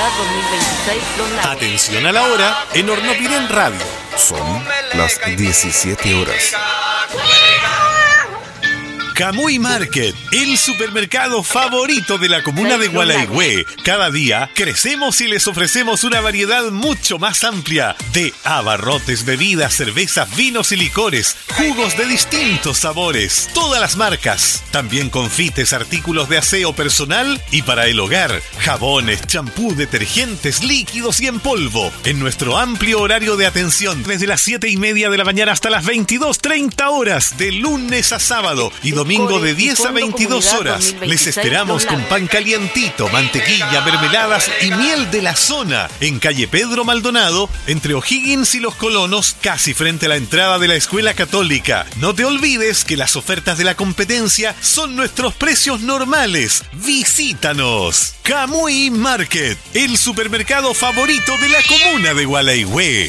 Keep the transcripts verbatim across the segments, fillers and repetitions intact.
Navidad dos mil veintiséis Los Lagos. Atención a la hora en Hornopirén Radio. Son las diecisiete horas. Camuy Market, el supermercado favorito de la comuna de Gualaihue. Cada día crecemos y les ofrecemos una variedad mucho más amplia de abarrotes, bebidas, cervezas, vinos y licores, jugos de distintos sabores, todas las marcas. También confites, artículos de aseo personal y para el hogar, jabones, champú, detergentes, líquidos y en polvo. En nuestro amplio horario de atención, desde las siete y media de la mañana hasta las veintidós treinta horas, de lunes a sábado y domingo. Domingo de diez a veintidós horas. Les esperamos con pan calientito, mantequilla, mermeladas y miel de la zona. En calle Pedro Maldonado, entre O'Higgins y Los Colonos, casi frente a la entrada de la Escuela Católica. No te olvides que las ofertas de la competencia son nuestros precios normales. ¡Visítanos! Camuy Market, el supermercado favorito de la comuna de Gualaihue.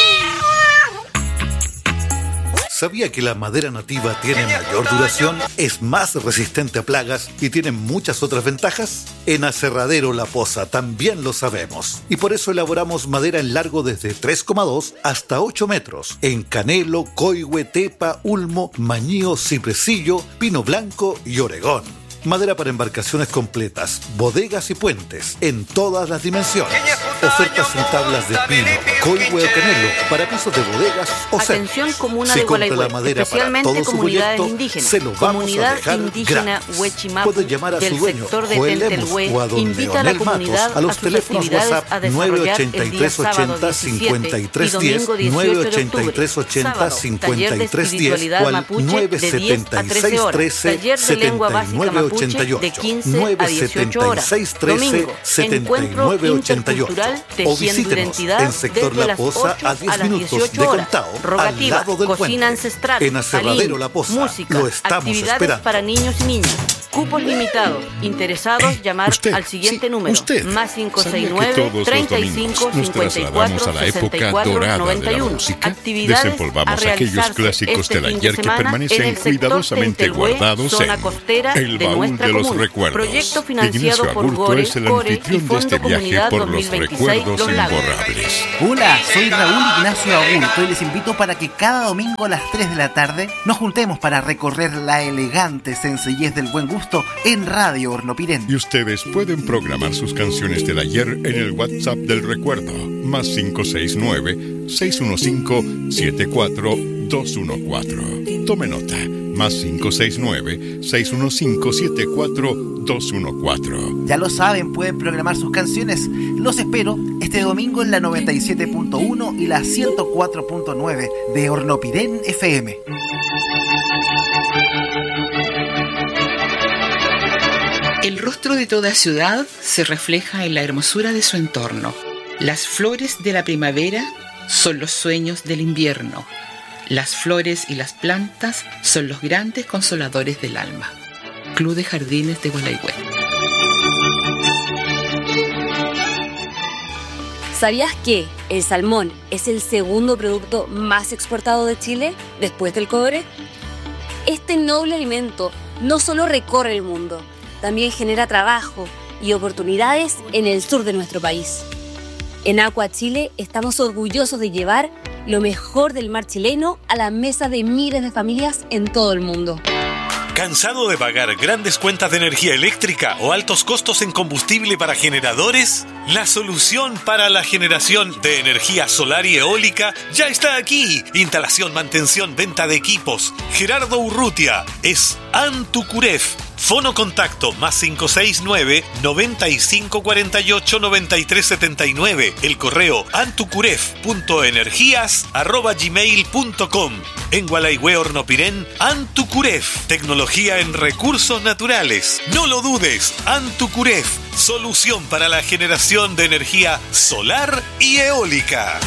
¿Sabía que la madera nativa tiene mayor duración, es más resistente a plagas y tiene muchas otras ventajas? En Aserradero La Poza también lo sabemos. Y por eso elaboramos madera en largo desde tres coma dos hasta ocho metros. En canelo, coihue, tepa, ulmo, mañío, cipresillo, pino blanco y oregón. Madera para embarcaciones completas, bodegas y puentes, en todas las dimensiones. Ofertas en tablas de pino, coihue o canelo, para pisos de bodegas o cercos. Atención comuna si de Gualaihue, especialmente comunidades indígenas. Se lo vamos Comunidad a dejar indígena Huechimapu Puede llamar a del su dueño, sector de Joel Tentelhue, Lemus, o a don invita a la Leonel comunidad Matos, a los a sus teléfonos actividades WhatsApp a desarrollar el día sábado nueve ochenta y tres, cincuenta y tres diez, diecisiete y domingo nueve dieciocho de ochenta y tres, octubre. ochenta, Sábado, cincuenta y taller de tres diez espiritualidad o al mapuche nueve de diez a trece horas. Taller de lengua básica mapuche de quince a dieciocho horas. Domingo, encuentro intercultural tejiendo identidad desde las ocho a las dieciocho horas. Rogativa, cocina ancestral, alín, música, actividades para niños y niñas. Cupos limitados. Interesados, llamar usted, al siguiente sí, número. usted. Más cinco seis ¿Sabía que nueve, todos treinta y los cinco, domingos nos cincuenta y cuatro, trasladamos a la sesenta y época cuatro, dorada noventa y de la uno? música? Actividades Desempolvamos a aquellos realizarse clásicos este del fin de ayer que semana permanecen en el sector cuidadosamente Tentelhue, guardados zona en costera el de baúl nuestra de los comuna. recuerdos. Proyecto financiado Ignacio por Agurto Gore, es el Core y anfitrión de Fondo este viaje Comunidad por dos los mil veintiséis recuerdos Los Lagos. imborrables. Hola, soy Raúl Ignacio Agurto y les invito para que cada domingo a las tres de la tarde nos juntemos para recorrer la elegante sencillez del buen gusto en Radio Hornopirén. Y ustedes pueden programar sus canciones del ayer en el WhatsApp del recuerdo, más cinco seis nueve, seis uno cinco, siete cuatro dos uno cuatro. Tome nota, más cinco seis nueve, seis uno cinco, siete cuatro dos uno cuatro. Ya lo saben, pueden programar sus canciones. Los espero este domingo en la noventa y siete punto uno y la ciento cuatro punto nueve de Hornopirén F M. El rostro de toda ciudad se refleja en la hermosura de su entorno. Las flores de la primavera son los sueños del invierno. Las flores y las plantas son los grandes consoladores del alma. Club de Jardines de Gualaihue. ¿Sabías que el salmón es el segundo producto más exportado de Chile después del cobre? Este noble alimento no solo recorre el mundo, también genera trabajo y oportunidades en el sur de nuestro país. En Aqua Chile estamos orgullosos de llevar lo mejor del mar chileno a la mesa de miles de familias en todo el mundo. ¿Cansado de pagar grandes cuentas de energía eléctrica o altos costos en combustible para generadores? La solución para la generación de energía solar y eólica ya está aquí. Instalación, mantención, venta de equipos. Gerardo Urrutia es Antucuref. Fono contacto más cinco seis nueve, noventa y cinco cuarenta y ocho, noventa y tres setenta y nueve. El correo antucuref punto energías arroba gmail punto com. En Gualaihue Hornopirén, Antucuref. Tecnología en recursos naturales. No lo dudes, Antucuref. Solución para la generación de energía solar y eólica.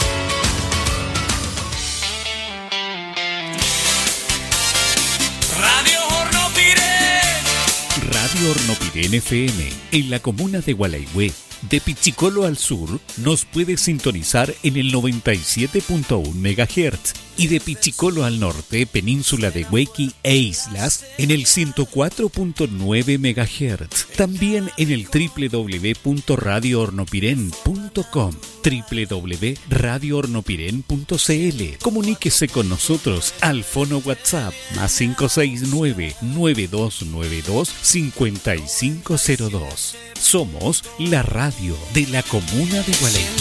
Radio Hornopirén. Radio Hornopirén F M, en la comuna de Gualaihue. De Pichicolo al sur, nos puede sintonizar en el noventa y siete punto uno megahertz y de Pichicolo al norte, península de Huequi e islas, en el ciento cuatro punto nueve megahertz. También en el doble u doble u doble u punto radio hornopiren punto com, doble u doble u doble u punto radio hornopiren punto c l. Comuníquese con nosotros al fono WhatsApp más cinco seis nueve, nueve dos nueve dos, cinco cinco cero dos. Somos la radio de la comuna de Gualeguay.